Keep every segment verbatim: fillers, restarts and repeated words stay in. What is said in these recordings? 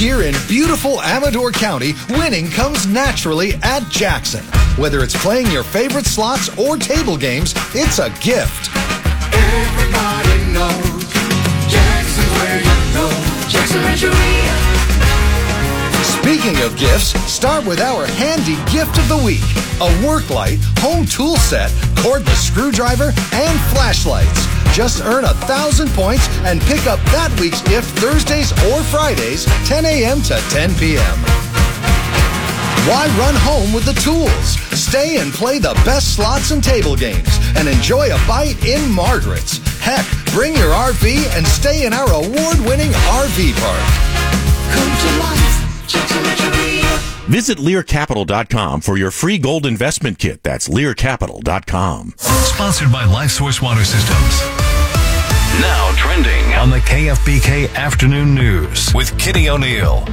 Here in beautiful Amador County, winning comes naturally at Jackson. Whether it's playing your favorite slots or table games, it's a gift. Everybody knows Jackson's where you go. Jackson Rancheria. Speaking of gifts, start with our handy gift of the week. A work light, home tool set, cordless screwdriver, and flashlights. Just earn a thousand points and pick up that week's gift Thursdays or Fridays, ten a.m. to ten p.m. Why run home with the tools? Stay and play the best slots and table games and enjoy a bite in Margaret's. Heck, bring your R V and stay in our award-winning R V park. Come to life. Visit Lear Capital dot com for your free gold investment kit. That's Lear Capital dot com. Sponsored by LifeSource Water Systems. Now trending on the K F B K Afternoon News with Kitty O'Neill.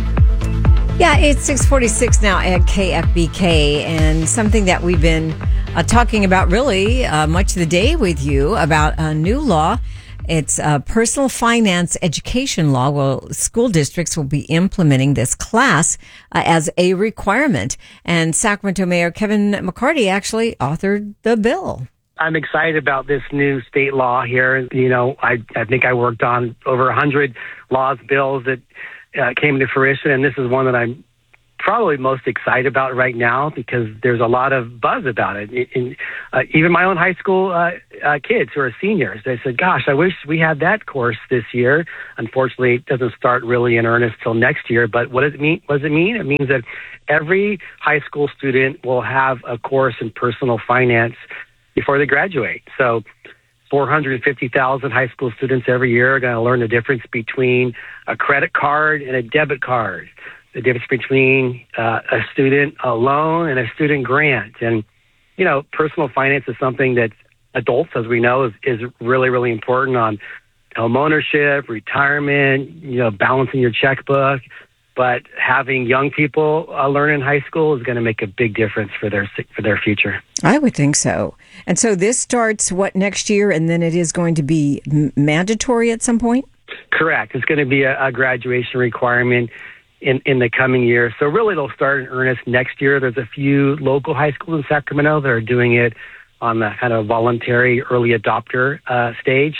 Yeah, it's six forty-six now at K F B K, and something that we've been uh, talking about really uh, much of the day with you about a new law. It's a personal finance education law. Well, school districts will be implementing this class uh, as a requirement. And Sacramento Mayor Kevin McCarty actually authored the bill. I'm excited about this new state law here. You know, I, I think I worked on over one hundred laws, bills that uh, came to fruition, and this is one that I'm probably most excited about right now because there's a lot of buzz about it. In, uh, even my own high school uh, uh, kids who are seniors, they said, gosh, I wish we had that course this year. Unfortunately, it doesn't start really in earnest till next year. But what does it mean? What does it mean? It means that every high school student will have a course in personal finance before they graduate. So four hundred fifty thousand high school students every year are going to learn the difference between a credit card and a debit card, the difference between uh, a student a loan and a student grant. And, you know, personal finance is something that adults, as we know, is, is really, really important on home ownership, retirement, you know, balancing your checkbook. But having young people uh, learn in high school is going to make a big difference for their for their future. I would think so. And so this starts, what, next year, and then it is going to be m- mandatory at some point? Correct. It's going to be a, a graduation requirement in, in the coming year. So really they'll start in earnest next year. There's a few local high schools in Sacramento that are doing it on the kind of voluntary early adopter uh, stage.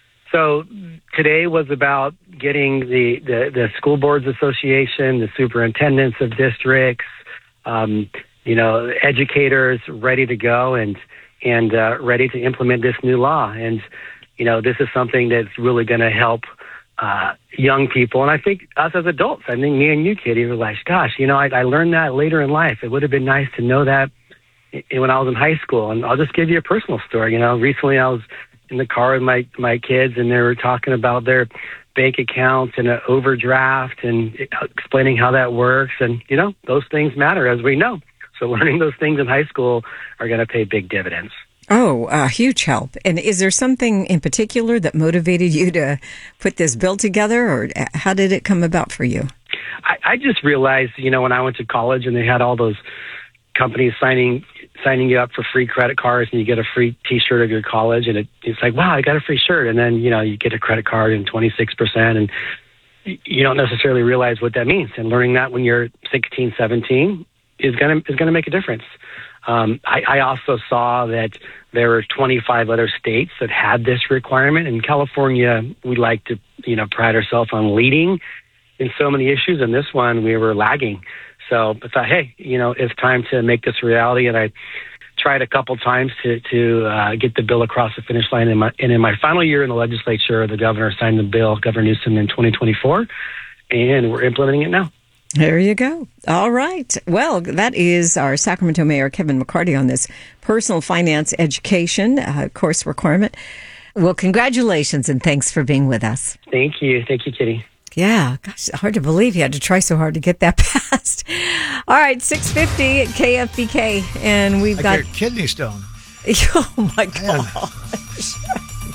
So today was about getting the, the, the School Boards Association, the superintendents of districts, um, you know, educators ready to go and, and uh, ready to implement this new law. And, you know, this is something that's really going to help uh, young people. And I think us as adults, I think me and you, Kitty, were like, gosh, you know, I, I learned that later in life. It would have been nice to know that when I was in high school. And I'll just give you a personal story. You know, recently I was in the car with my, my kids, and they were talking about their bank accounts and an overdraft and explaining how that works. And, you know, those things matter, as we know. So learning those things in high school are going to pay big dividends. Oh, a huge help. And is there something in particular that motivated you to put this bill together, or how did it come about for you? I, I just realized, you know, when I went to college and they had all those companies signing signing you up for free credit cards and you get a free T-shirt of your college, and it, it's like, wow, I got a free shirt. And then, you know, you get a credit card and twenty-six percent, and you don't necessarily realize what that means. And learning that when you're sixteen, seventeen is going to is going to make a difference. Um, I, I also saw that there were twenty-five other states that had this requirement. In California, we like to, you know, pride ourselves on leading in so many issues. And this one, we were lagging. So I thought, hey, you know, it's time to make this a reality. And I tried a couple times to to uh, get the bill across the finish line. In my, and in my final year in the legislature, the governor signed the bill, Governor Newsom, in twenty twenty-four, and we're implementing it now. There you go. All right. Well, that is our Sacramento Mayor Kevin McCarty on this personal finance education uh, course requirement. Well, congratulations and thanks for being with us. Thank you. Thank you, Kitty. Yeah, gosh, hard to believe you had to try so hard to get that passed. All right, six fifty at K F B K, and we've I got get kidney stone. Oh my gosh.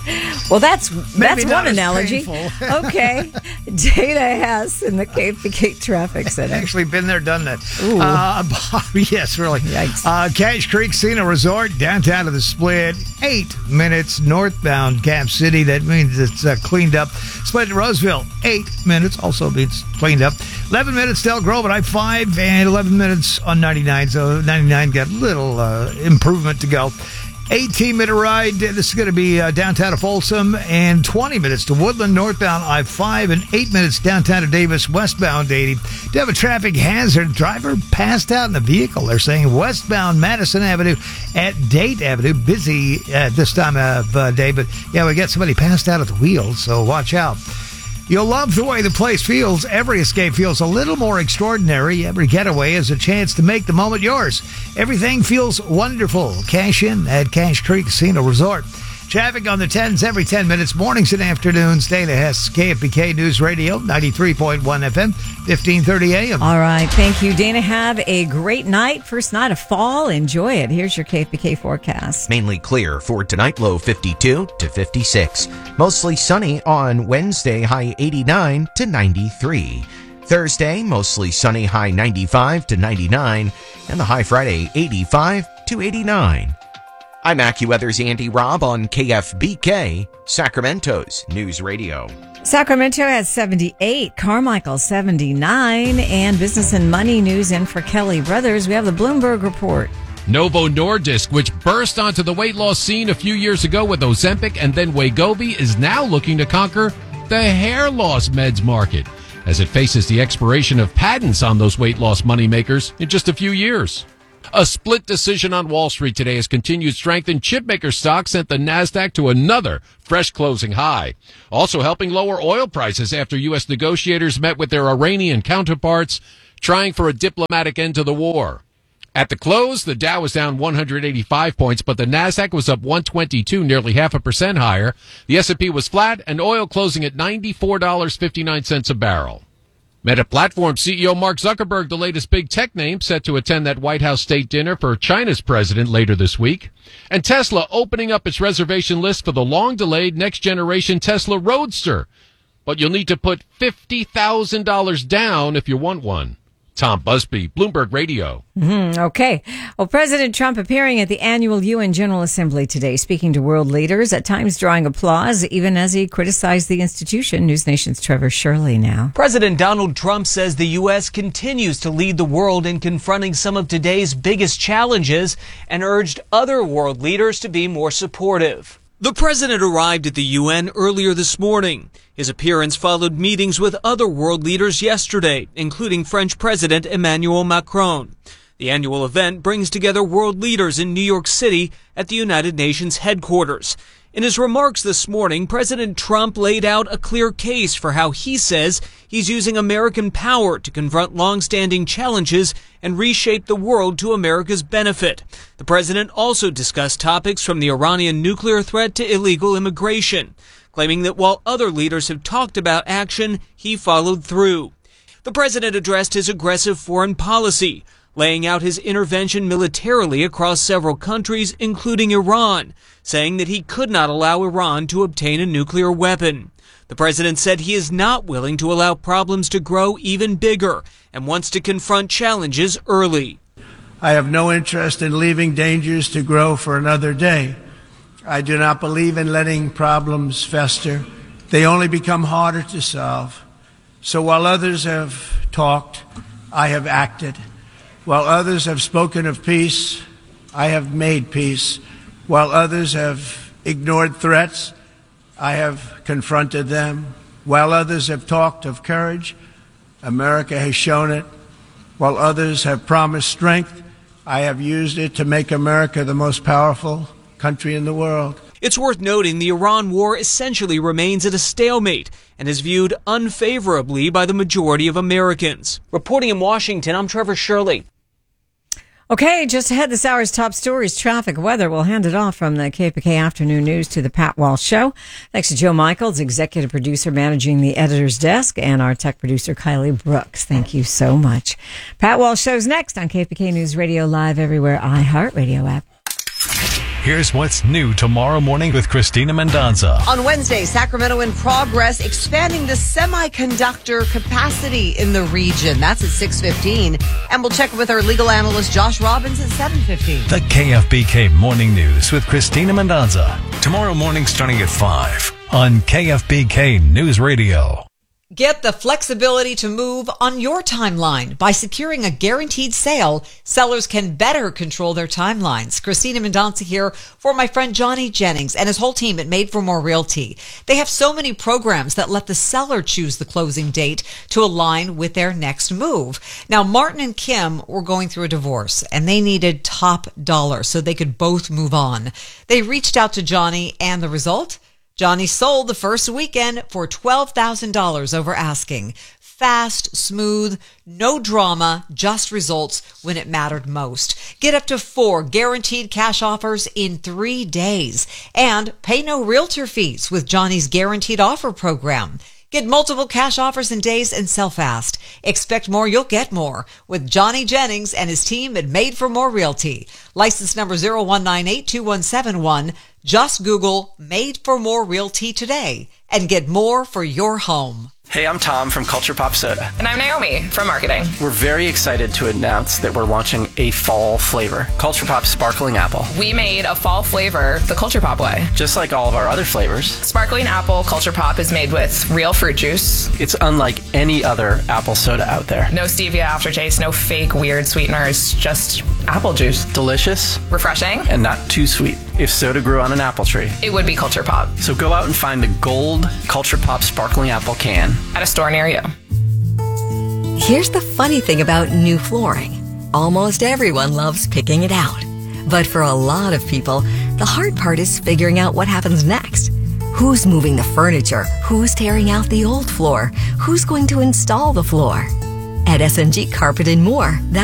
Well, that's that's Maybe one not as analogy. painful. Okay. Dana Hess in the K F B K Traffic Center. Actually been there, done that. Ooh. Uh, yes, really. Yikes. Uh, Cache Creek Casino Resort, downtown of the Split, eight minutes northbound Cap City. That means it's uh, cleaned up. Split to Roseville, eight minutes, also means cleaned up. eleven minutes Del Grove at I five, and eleven minutes on ninety-nine. So ninety-nine got a little uh, improvement to go. eighteen-minute ride. This is going to be uh, downtown of Folsom, and twenty minutes to Woodland, northbound I five, and eight minutes downtown to Davis, westbound eighty. To have a traffic hazard, driver passed out in the vehicle. They're saying westbound Madison Avenue at Date Avenue. Busy at this time of uh, day, but yeah, we got somebody passed out at the wheel, so watch out. You'll love the way the place feels. Every escape feels a little more extraordinary. Every getaway is a chance to make the moment yours. Everything feels wonderful. Cash in at Cache Creek Casino Resort. Traffic on the tens every ten minutes, mornings and afternoons. Dana Hess, K F B K News Radio, ninety-three point one F M, fifteen thirty A M. All right. Thank you, Dana. Have a great night. First night of fall. Enjoy it. Here's your K F B K forecast. Mainly clear for tonight, low fifty-two to fifty-six. Mostly sunny on Wednesday, high eighty-nine to ninety-three. Thursday, mostly sunny, high ninety-five to ninety-nine. And the high Friday, eighty-five to eighty-nine. I'm AccuWeather's Andy Robb on K F B K, Sacramento's News Radio. Sacramento has seventy-eight, Carmichael seventy-nine, and business and money news in for Kelly Brothers. We have the Bloomberg Report. Novo Nordisk, which burst onto the weight loss scene a few years ago with Ozempic and then Wegovy, is now looking to conquer the hair loss meds market as it faces the expiration of patents on those weight loss moneymakers in just a few years. A split decision on Wall Street today has continued strength in chipmaker stocks, sent the NASDAQ to another fresh closing high. Also helping lower oil prices after U S negotiators met with their Iranian counterparts, trying for a diplomatic end to the war. At the close, the Dow was down one hundred eighty-five points, but the NASDAQ was up one hundred twenty-two, nearly half a percent higher. The S and P was flat, and oil closing at ninety-four dollars and fifty-nine cents a barrel. Meta Platform C E O Mark Zuckerberg, the latest big tech name, set to attend that White House state dinner for China's president later this week. And Tesla opening up its reservation list for the long-delayed next-generation Tesla Roadster. But you'll need to put fifty thousand dollars down if you want one. Tom Busby, Bloomberg Radio. Mm-hmm, okay. Well, President Trump appearing at the annual U N General Assembly today, speaking to world leaders, at times drawing applause, even as he criticized the institution. News Nation's Trevor Shirley now. President Donald Trump says the U S continues to lead the world in confronting some of today's biggest challenges and urged other world leaders to be more supportive. The president arrived at the U N earlier this morning. His appearance followed meetings with other world leaders yesterday, including French President Emmanuel Macron. The annual event brings together world leaders in New York City at the United Nations headquarters. In his remarks this morning, President Trump laid out a clear case for how he says he's using American power to confront long-standing challenges and reshape the world to America's benefit. The president also discussed topics from the Iranian nuclear threat to illegal immigration, claiming that while other leaders have talked about action, he followed through. The president addressed his aggressive foreign policy, laying out his intervention militarily across several countries, including Iran, saying that he could not allow Iran to obtain a nuclear weapon. The president said he is not willing to allow problems to grow even bigger and wants to confront challenges early. I have no interest in leaving dangers to grow for another day. I do not believe in letting problems fester. They only become harder to solve. So while others have talked, I have acted. While others have spoken of peace, I have made peace. While others have ignored threats, I have confronted them. While others have talked of courage, America has shown it. While others have promised strength, I have used it to make America the most powerful country in the world. It's worth noting the Iran war essentially remains at a stalemate and is viewed unfavorably by the majority of Americans. Reporting in Washington, I'm Trevor Shirley. Okay, just ahead this hour's top stories, traffic, weather. We'll hand it off from the K F B K Afternoon News to the Pat Walsh Show. Thanks to Joe Michaels, executive producer managing the editor's desk, and our tech producer, Kylie Brooks. Thank you so much. Pat Walsh Show's next on K F B K News Radio, live everywhere, iHeartRadio app. Here's what's new tomorrow morning with Christina Mendonza. On Wednesday, Sacramento in progress, expanding the semiconductor capacity in the region. That's at six fifteen. And we'll check with our legal analyst, Josh Robbins, at seven fifteen. The K F B K Morning News with Christina Mendonza. Tomorrow morning starting at five on K F B K News Radio. Get the flexibility to move on your timeline. By securing a guaranteed sale, sellers can better control their timelines. Christina Mendonça here for my friend Johnny Jennings and his whole team at Made for More Realty. They have so many programs that let the seller choose the closing date to align with their next move. Now, Martin and Kim were going through a divorce and they needed top dollar so they could both move on. They reached out to Johnny and the result? Johnny sold the first weekend for twelve thousand dollars over asking. Fast, smooth, no drama, just results when it mattered most. Get up to four guaranteed cash offers in three days. And pay no realtor fees with Johnny's Guaranteed Offer program. Get multiple cash offers in days and sell fast. Expect more, you'll get more with Johnny Jennings and his team at Made for More Realty. License number zero one nine eight two one seven one. Just Google Made for More Realty today and get more for your home. Hey, I'm Tom from Culture Pop Soda. And I'm Naomi from marketing. We're very excited to announce that we're launching a fall flavor, Culture Pop Sparkling Apple. We made a fall flavor the Culture Pop way. Just like all of our other flavors. Sparkling Apple Culture Pop is made with real fruit juice. It's unlike any other apple soda out there. No stevia aftertaste, no fake weird sweeteners, just apple juice. Delicious. Refreshing. And not too sweet. If soda grew on an apple tree, it would be Culture Pop. So go out and find the gold Culture Pop Sparkling Apple can at a store near you. Here's the funny thing about new flooring. Almost everyone loves picking it out. But for a lot of people, the hard part is figuring out what happens next. Who's moving the furniture? Who's tearing out the old floor? Who's going to install the floor? At S and G Carpet and More, that